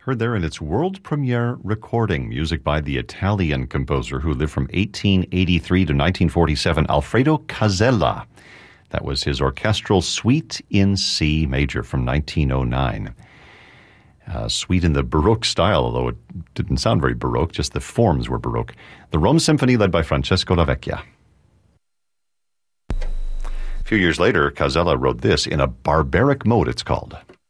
Heard there in its world premiere recording, music by the Italian composer who lived from 1883 to 1947, Alfredo Casella. That was his orchestral Suite in C major from 1909. Suite in the Baroque style, although it didn't sound very Baroque, just the forms were Baroque. The Rome Symphony led by Francesco Lavecchia. A few years later, Casella wrote this in a barbaric mode, it's called.